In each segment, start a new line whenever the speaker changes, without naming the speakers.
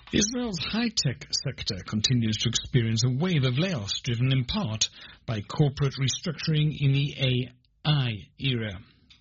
Israel's high-tech sector continues to experience a wave of layoffs driven in part by corporate restructuring in the AI era.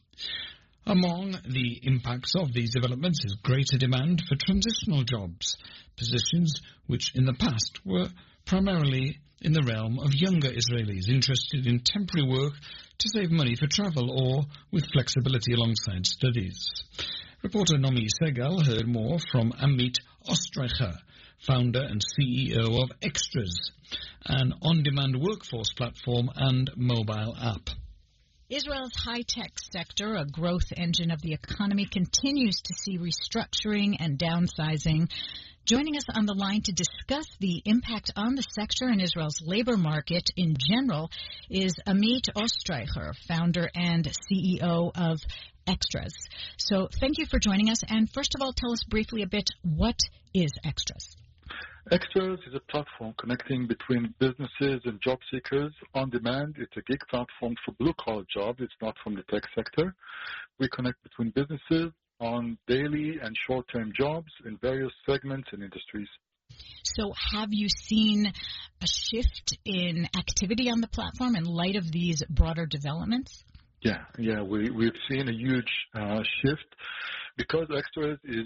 Among the impacts of these developments is greater demand for transitional jobs, positions which in the past were primarily in the realm of younger Israelis interested in temporary work to save money for travel or with flexibility alongside studies. Reporter Nomi Segal heard more from Amit Ostreicher, founder and CEO of Extras, an on-demand workforce platform and mobile app.
Israel's high-tech sector, a growth engine of the economy, continues to see restructuring and downsizing. Joining us on the line to discuss the impact on the sector and Israel's labor market in general is Amit Ostreicher, founder and CEO of Extras. So thank you for joining us. And first of all, tell us briefly a bit, what is Extras?
Extras is a platform connecting between businesses and job seekers on demand. It's a gig platform for blue-collar jobs. It's not from the tech sector. We connect between businesses on daily and short-term jobs in various segments and industries.
So have you seen a shift in activity on the platform in light of these broader developments?
Yeah, we've seen a huge shift because Extras is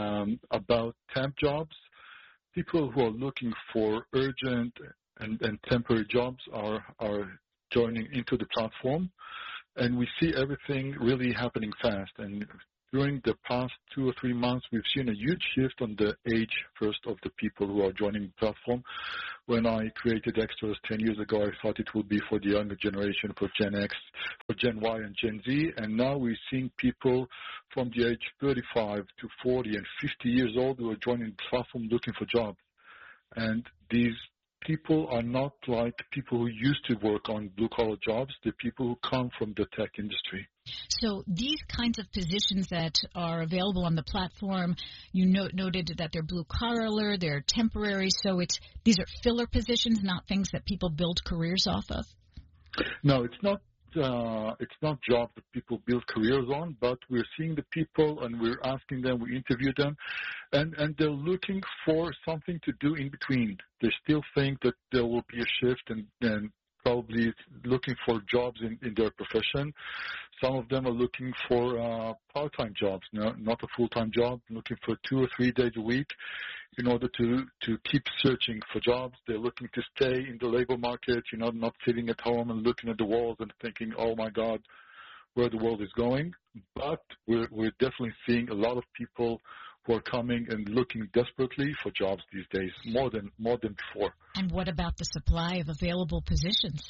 about temp jobs. People who are looking for urgent and temporary jobs are joining into the platform, and we see everything really happening fast. And during the past 2 or 3 months, we've seen a huge shift on the age first of the people who are joining the platform. When I created Extras 10 years ago, I thought it would be for the younger generation, for Gen X, for Gen Y and Gen Z. And now we're seeing people from the age 35 to 40 and 50 years old who are joining the platform looking for jobs. And these people are not like people who used to work on blue-collar jobs. They're people who come from the tech industry.
So these kinds of positions that are available on the platform, you noted that they're blue-collar, they're temporary, so these are filler positions, not things that people build careers off of?
No, it's not jobs that people build careers on, but we're seeing the people and we're asking them, we interview them, and they're looking for something to do in between. They still think that there will be a shift and probably looking for jobs in their profession. Some of them are looking for part-time jobs, not a full-time job, looking for 2 or 3 days a week in order to keep searching for jobs. They're looking to stay in the labor market, not sitting at home and looking at the walls and thinking, oh my God, where the world is going. But we're definitely seeing a lot of people who are coming and looking desperately for jobs these days, more than before.
And what about the supply of available positions?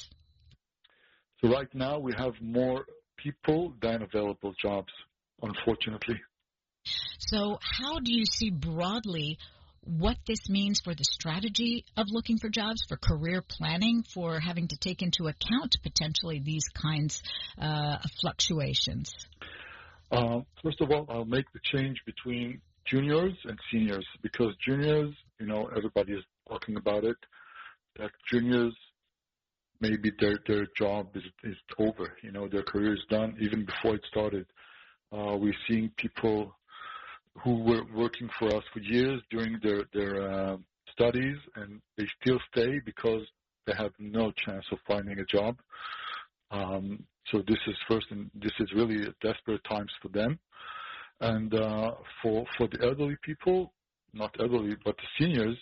So right now we have more people than available jobs, unfortunately.
So how do you see broadly what this means for the strategy of looking for jobs, for career planning, for having to take into account potentially these kinds of fluctuations?
First of all, I'll make the change between juniors and seniors, because juniors, everybody is talking about it, that juniors, maybe their job is over, their career is done even before it started. We're seeing people who were working for us for years during their studies, and they still stay because they have no chance of finding a job. So this is first, and this is really desperate times for them. And for the elderly people, not elderly, but the seniors,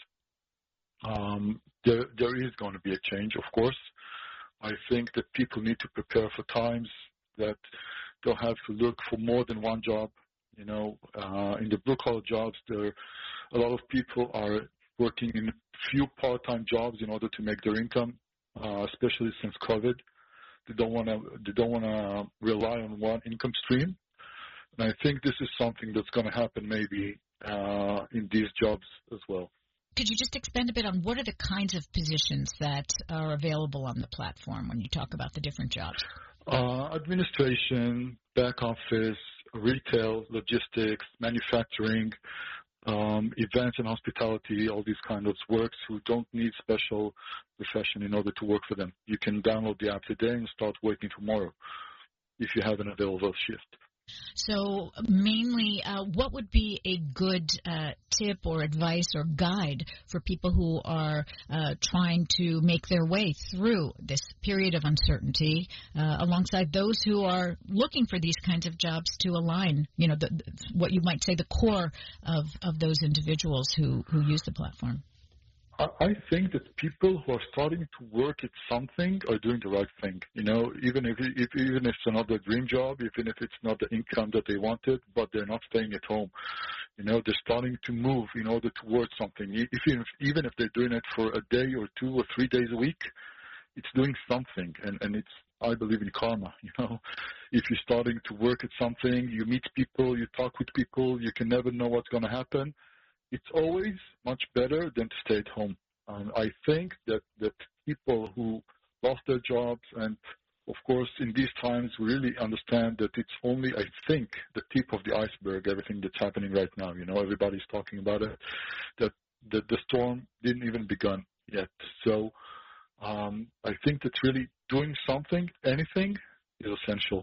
there is going to be a change, of course. I think that people need to prepare for times that they'll have to look for more than one job. In the blue-collar jobs, a lot of people are working in a few part-time jobs in order to make their income, especially since COVID. They don't want to rely on one income stream. And I think this is something that's going to happen maybe in these jobs as well.
Could you just expand a bit on what are the kinds of positions that are available on the platform when you talk about the different jobs?
Administration, back office, retail, logistics, manufacturing, events and hospitality, all these kind of works who don't need special profession in order to work for them. You can download the app today and start working tomorrow if you have an available shift.
So mainly, what would be a good tip or advice or guide for people who are trying to make their way through this period of uncertainty, alongside those who are looking for these kinds of jobs to align, what you might say the core of those individuals who use the platform?
I think that people who are starting to work at something are doing the right thing. Even if it's not their dream job, even if it's not the income that they wanted, but they're not staying at home. They're starting to move in order towards something. Even if they're doing it for a day or 2 or 3 days a week, it's doing something. And it's, I believe in karma. If you're starting to work at something, you meet people, you talk with people, you can never know what's going to happen. It's always much better than to stay at home. I think that people who lost their jobs, and of course in these times we really understand that it's only, I think, the tip of the iceberg, everything that's happening right now. Everybody's talking about it, that the storm didn't even begun yet. So I think that really doing something, anything, is essential.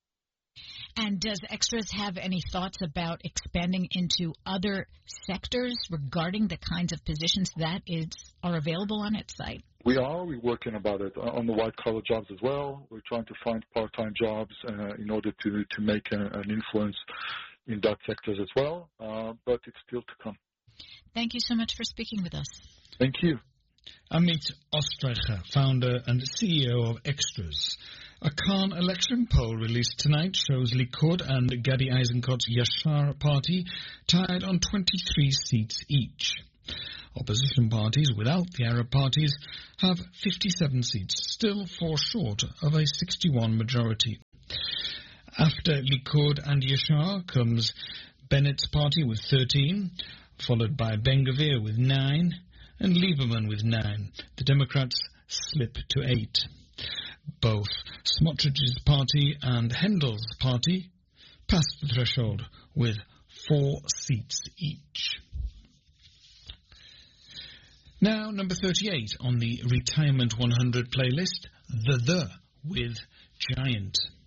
And does Extras have any thoughts about expanding into other sectors regarding the kinds of positions that are available on its site?
We're working about it on the white-collar jobs as well. We're trying to find part-time jobs in order to make an influence in that sector as well, but it's still to come.
Thank you so much for speaking with us.
Thank you.
Amit Ostreicher, founder and CEO of Extras. A Khan election poll released tonight shows Likud and Gadi Eisenkot's Yashar party tied on 23 seats each. Opposition parties without the Arab parties have 57 seats, still 4 short of a 61 majority. After Likud and Yashar comes Bennett's party with 13, followed by Ben-Gvir with 9, and Lieberman with 9. The Democrats slip to 8. Both Smotrich's party and Handel's party passed the threshold with 4 seats each. Now, number 38 on the Retirement 100 playlist, The with Giant.